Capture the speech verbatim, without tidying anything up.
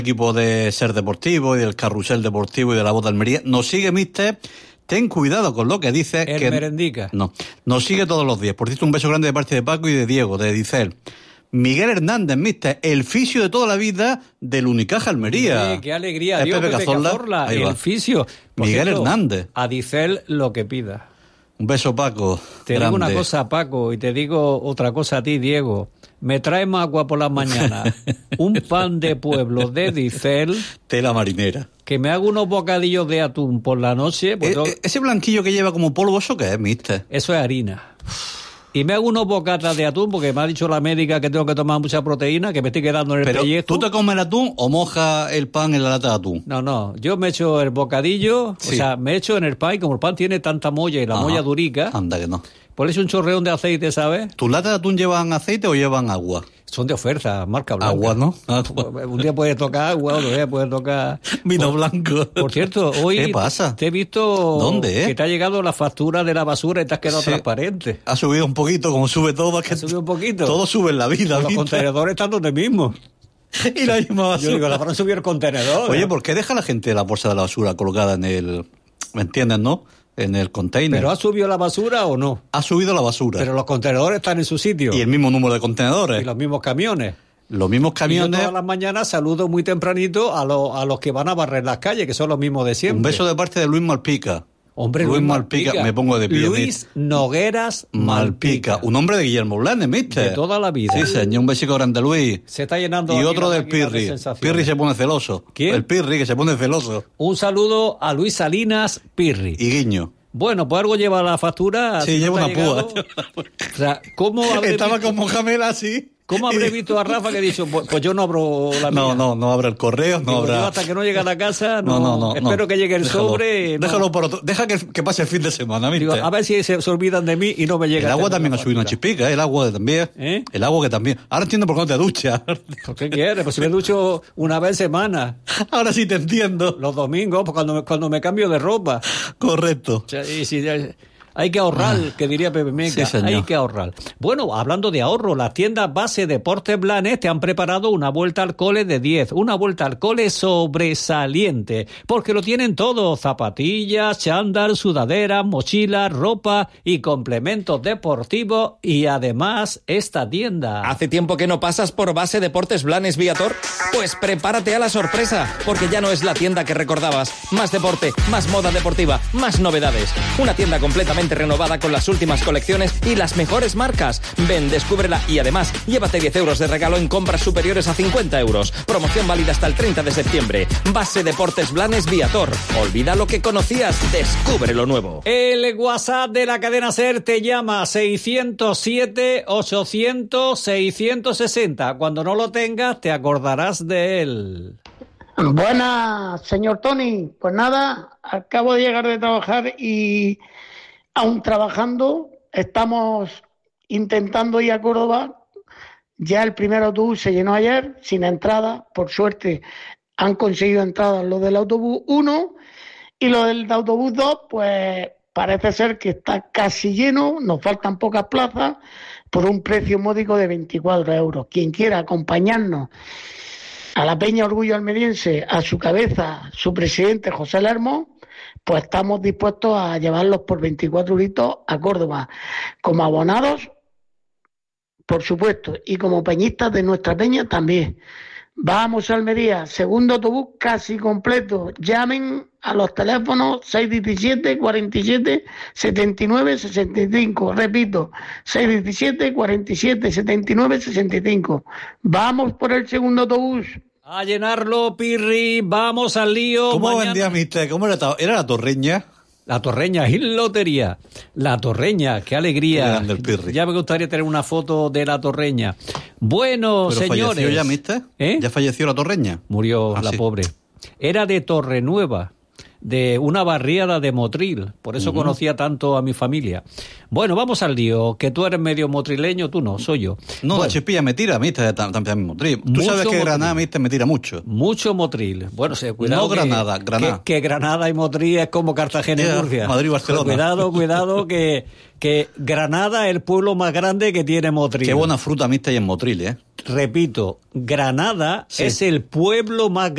Equipo de Ser Deportivo y del Carrusel Deportivo y de la Voz de Almería. Nos sigue, mister. Ten cuidado con lo que dice. El que merendica. No, nos sigue todos los días. Por cierto, un beso grande de parte de Paco y de Diego, de Dicel. Miguel Hernández, mister, el fisio de toda la vida del Unicaja Almería. Sí, qué alegría. Es Dios, Pepe Pepe Cazorla. Cazorla, Ahí va. el fisio. Por Miguel cierto, Hernández. A Dicel lo que pida. Un beso, Paco. Te grande. digo una cosa, Paco, y te digo otra cosa a ti, Diego. Me trae más agua por las mañanas. Un pan de pueblo de Dicel. Tela marinera. Que me hago unos bocadillos de atún por la noche. Pues Eh, todo... eh, ese blanquillo que lleva como polvo, ¿eso qué es, mister? Eso es harina. Y me hago unos bocatas de atún porque me ha dicho la médica que tengo que tomar mucha proteína, que me estoy quedando en el Pero, pellejo. ¿tú te comes el atún o mojas el pan en la lata de atún? No, no, yo me echo el bocadillo, Sí. o sea, me echo en el pan y como el pan tiene tanta molla y la Ajá. molla durica, Anda que no. pues le echo un chorreón de aceite, ¿sabes? ¿Tus latas de atún llevan aceite o llevan agua? Son de oferta, marca blanca. Agua, ¿no? Agua. Un día puedes tocar agua, otro día puedes tocar... Vino por, blanco. Por cierto, hoy ¿Qué pasa? te he visto ¿Dónde, eh? que te ha llegado la factura de la basura y te has quedado Sí. transparente. Ha subido un poquito, como sube todo. Es que Ha subido un poquito. Todo sube en la vida. Los ¿viste? contenedores están donde mismo. Y la misma basura. Yo digo, la habrán subido el contenedor. Oye, ¿eh? ¿por qué deja la gente la bolsa de la basura colocada en el... ¿Me entiendes, no? En el container. ¿Pero ha subido la basura o no? Ha subido la basura. Pero los contenedores están en su sitio. Y el mismo número de contenedores. Y los mismos camiones. Los mismos Y camiones. yo todas las mañanas saludo muy tempranito a, los a los que van a barrer las calles, que son los mismos de siempre. Un beso de parte de Luis Malpica. Hombre, Luis Luis Malpica, Malpica. me pongo de pie. Luis Nogueras Malpica. Un hombre de Guillermo Blanes, ¿viste? De toda la vida. Sí, señor. Un besico grande, Luis. Se está llenando Y aquí otro la del máquina de Pirri. sensaciones. Pirri se pone celoso. ¿Quién? El Pirri, que se pone celoso. Un saludo a Luis Salinas Pirri. Y Guiño. Bueno, pues algo lleva la factura. Sí, si no lleva te una ha púa. llegado. O sea, ¿cómo habré Estaba visto, como Jamela así. ¿cómo habré visto a Rafa que ha dicho, pues, pues yo no abro la mía? No, no, no abre el correo, no Digo, habrá. yo hasta que no llegue a la casa, no, No, no, no. espero no. que llegue el Déjalo. sobre. no. Déjalo por otro. Deja que, que pase el fin de semana, ¿viste? Digo, a ver si se, se olvidan de mí y no me llega. El agua esta también ha nueva subido una factura. chispica, ¿eh? El agua también. ¿Eh? El agua que también. Ahora entiendo por qué no te duchas. ¿Por qué quieres? Pues si me ducho una vez en semana, Ahora sí te entiendo. los domingos, pues cuando, me- cuando me cambio de ropa. Correcto. O sea, y si, hay que ahorrar, que diría Pepe Meca, sí, señor. hay que ahorrar. Bueno, hablando de ahorro, las tiendas base Deportes Blanes te han preparado una vuelta al cole de diez, una vuelta al cole sobresaliente, porque lo tienen todo, zapatillas, chándal, sudaderas, mochilas, ropa y complementos deportivos, y además esta tienda... ¿Hace tiempo que no pasas por Base Deportes Blanes Viator? Pues prepárate a la sorpresa, porque ya no es la tienda que recordabas. Más deporte, más moda deportiva, más novedades. Una tienda completamente renovada con las últimas colecciones y las mejores marcas. Ven, descúbrela y además llévate diez euros de regalo en compras superiores a cincuenta euros. Promoción válida hasta el treinta de septiembre. Base Deportes Blanes Viator. Olvida lo que conocías, descubre lo nuevo. El WhatsApp de la cadena SER te llama seiscientos siete, ochocientos, seiscientos sesenta. Cuando no lo tengas, te acordarás de él. Buenas, señor Tony. Pues nada, acabo de llegar de trabajar y aún trabajando, estamos intentando ir a Córdoba. Ya el primer autobús se llenó ayer, sin entrada. Por suerte han conseguido entradas los del autobús uno y los del autobús dos, pues parece ser que está casi lleno, nos faltan pocas plazas por un precio módico de veinticuatro euros. Quien quiera acompañarnos a la Peña Orgullo Almeriense, a su cabeza, su presidente José Lermo, pues estamos dispuestos a llevarlos por veinticuatro euritos a Córdoba, como abonados, por supuesto, y como peñistas de nuestra peña también. Vamos a Almería, segundo autobús casi completo. Llamen a los teléfonos seis diecisiete, cuarenta y siete, setenta y nueve, sesenta y cinco. Repito, seis diecisiete, cuarenta y siete, setenta y nueve, sesenta y cinco. Vamos por el segundo autobús. A llenarlo, Pirri, vamos al lío. ¿Cómo Mañana- vendía mister? ¿Cómo era? ta- ¿Era la torreña? La Torreña, y lotería. La Torreña, qué alegría. Qué grande el Pirri. Ya me gustaría tener una foto de la Torreña. Bueno, ¿Pero señores. falleció ya, mister? ¿Eh? ¿Ya falleció la torreña? Murió Ah, la sí. pobre. Era de Torrenueva. de una barriada de Motril. Por eso uh-huh. conocía tanto a mi familia. Bueno, vamos al lío. Que tú eres medio motrileño, tú no, soy yo. No, bueno, la Chispilla me tira, mister, también Motril. Tú sabes que Motril. Granada, mister, me tira mucho. Mucho Motril. Bueno, se cuidado. No que, Granada, Granada. Que, que Granada y Motril es como Cartagena yeah, y Murcia. Madrid y Barcelona. Cuidado, cuidado, que, que Granada es el pueblo más grande que tiene Motril. Qué buena fruta, mister, y en Motril, ¿eh? Repito, Granada sí. es el pueblo más